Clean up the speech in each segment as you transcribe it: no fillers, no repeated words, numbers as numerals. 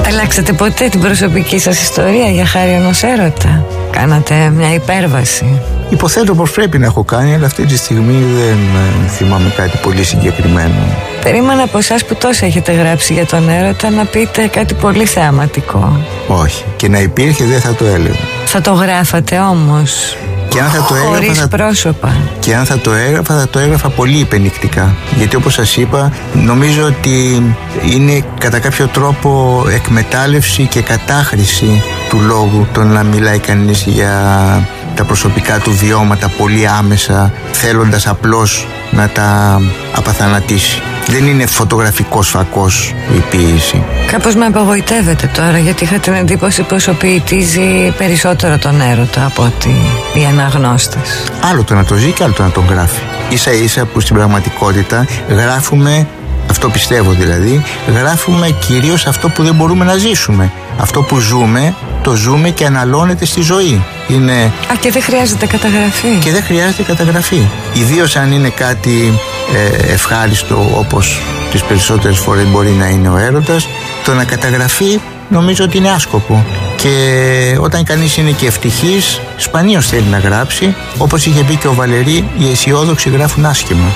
Αλλάξατε ποτέ την προσωπική σας ιστορία για χάρη ενός έρωτα? Κάνατε μια υπέρβαση? Υποθέτω πως πρέπει να έχω κάνει, αλλά αυτή τη στιγμή δεν θυμάμαι κάτι πολύ συγκεκριμένο. Περίμενα από εσάς που τόσα έχετε γράψει για τον έρωτα να πείτε κάτι πολύ θεαματικό. Όχι, και να υπήρχε δεν θα το έλεγα. Θα το γράφατε όμως? Και αν θα το έγραφα, χωρίς πρόσωπα. Και αν θα το έγραφα πολύ υπενικτικά. Γιατί όπως σας είπα, νομίζω ότι είναι κατά κάποιο τρόπο εκμετάλλευση και κατάχρηση του λόγου το να μιλάει κανείς για τα προσωπικά του βιώματα πολύ άμεσα, θέλοντας απλώς να τα απαθανατήσει. Δεν είναι φωτογραφικός φακός η ποίηση. Κάπως με απογοητεύεται τώρα, γιατί είχα την εντύπωση πως ο ποιητής ζει περισσότερο τον έρωτα από ότι οι αναγνώστες. Άλλο το να το ζει και άλλο το να τον γράφει. Ίσα ίσα που στην πραγματικότητα γράφουμε, αυτό πιστεύω δηλαδή, γράφουμε κυρίως αυτό που δεν μπορούμε να ζήσουμε. Αυτό που ζούμε, το ζούμε και αναλώνεται στη ζωή. Είναι... και δεν χρειάζεται καταγραφή. Και δεν χρειάζεται καταγραφή. Ιδίως αν είναι κάτι ευχάριστο, όπως τις περισσότερες φορές μπορεί να είναι ο έρωτας, το να καταγραφεί νομίζω ότι είναι άσκοπο. Και όταν κανείς είναι και ευτυχής, σπανίως θέλει να γράψει. Όπως είχε πει και ο Βαλερή, οι αισιόδοξοι γράφουν άσχημα.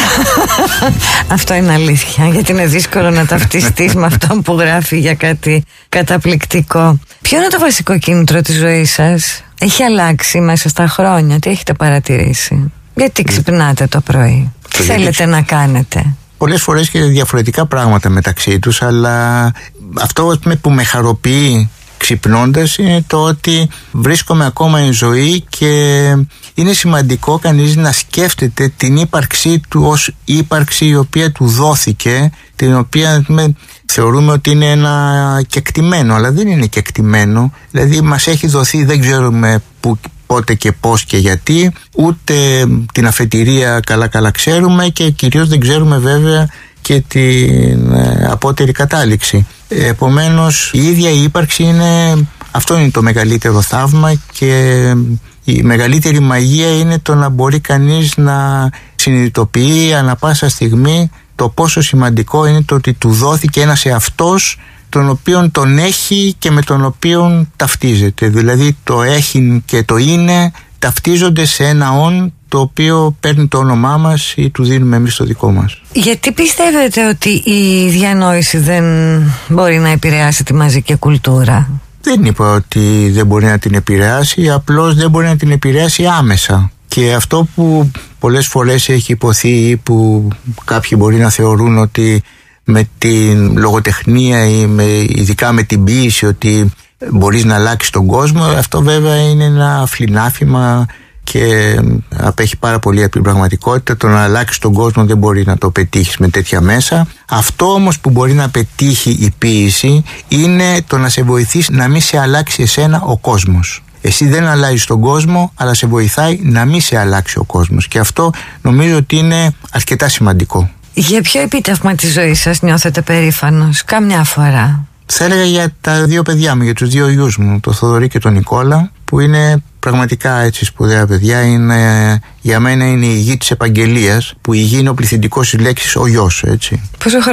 Αυτό είναι αλήθεια, γιατί είναι δύσκολο να ταυτιστείς με αυτόν που γράφει για κάτι καταπληκτικό. Ποιο είναι το βασικό κίνητρο της ζωής σας? Έχει αλλάξει μέσα στα χρόνια? Τι έχετε παρατηρήσει? Γιατί ξυπνάτε το πρωί? Τι θέλετε να κάνετε? Πολλές φορές και διαφορετικά πράγματα μεταξύ τους, αλλά αυτό που με χαροποιεί ξυπνώντας είναι το ότι βρίσκομαι ακόμα εν ζωή και είναι σημαντικό κανείς να σκέφτεται την ύπαρξή του ως ύπαρξη η οποία του δόθηκε, την οποία θεωρούμε ότι είναι ένα κεκτημένο, αλλά δεν είναι κεκτημένο. Δηλαδή μας έχει δοθεί, δεν ξέρουμε πότε και πώς και γιατί, ούτε την αφετηρία καλά ξέρουμε και κυρίως δεν ξέρουμε βέβαια και την απότερη κατάληξη. Επομένως η ίδια η ύπαρξη αυτό είναι το μεγαλύτερο θαύμα, και η μεγαλύτερη μαγεία είναι το να μπορεί κανείς να συνειδητοποιεί ανά πάσα στιγμή το πόσο σημαντικό είναι το ότι του δόθηκε ένας εαυτός τον οποίον τον έχει και με τον οποίον ταυτίζεται. Δηλαδή το έχει και το είναι ταυτίζονται σε ένα όν το οποίο παίρνει το όνομά μας ή του δίνουμε εμείς το δικό μας. Γιατί πιστεύετε ότι η διανόηση δεν μπορεί να επηρεάσει τη μαζική κουλτούρα? Δεν είπα ότι δεν μπορεί να την επηρεάσει, απλώς δεν μπορεί να την επηρεάσει άμεσα. Και αυτό που πολλές φορές έχει υποθεί ή που κάποιοι μπορεί να θεωρούν ότι με την λογοτεχνία ή ειδικά με την ποίηση ότι μπορείς να αλλάξεις τον κόσμο, αυτό βέβαια είναι ένα φλινάφημα και απέχει πάρα πολύ από την πραγματικότητα. Το να αλλάξεις τον κόσμο δεν μπορεί να το πετύχεις με τέτοια μέσα. Αυτό όμως που μπορεί να πετύχει η ποίηση είναι το να σε βοηθήσει να μην σε αλλάξει εσένα ο κόσμος. Εσύ δεν αλλάζεις τον κόσμο, αλλά σε βοηθάει να μην σε αλλάξει ο κόσμος, και αυτό νομίζω ότι είναι αρκετά σημαντικό. Για ποιο επίτευγμα της ζωής σας νιώθετε περήφανος καμιά φορά? Θα έλεγα για τα δύο παιδιά μου, για τους δύο γιους μου, τον Θοδωρή και τον Νικόλα, που είναι πραγματικά έτσι σπουδαία παιδιά. Για μένα είναι η γη της επαγγελίας, που η γη είναι ο πληθυντικός της λέξης ο γιος, έτσι. Πόσο